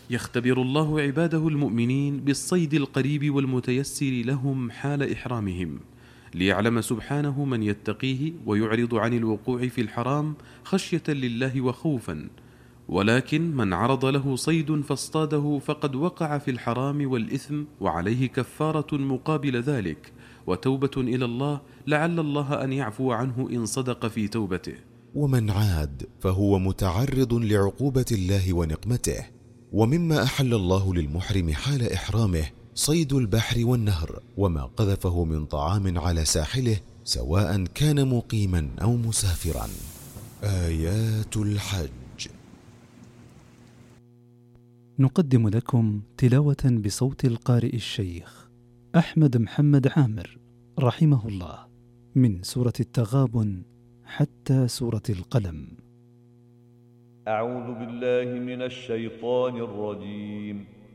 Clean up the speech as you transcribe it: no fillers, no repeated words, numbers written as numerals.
يختبر الله عباده المؤمنين بالصيد القريب والمتيسر لهم حال إحرامهم، ليعلم سبحانه من يتقيه ويعرض عن الوقوع في الحرام خشية لله وخوفا. ولكن من عرض له صيد فاصطاده فقد وقع في الحرام والإثم، وعليه كفارة مقابل ذلك وتوبة إلى الله، لعل الله أن يعفو عنه إن صدق في توبته. ومن عاد فهو متعرض لعقوبة الله ونقمته. ومما أحل الله للمحرم حال إحرامه صيد البحر والنهر وما قذفه من طعام على ساحله، سواء كان مقيما أو مسافرا. آيات الحج. نقدم لكم تلاوة بصوت القارئ الشيخ أحمد محمد عامر رحمه الله من سورة التغابن حتى سورة القلم. أعوذ بالله من الشيطان الرجيم.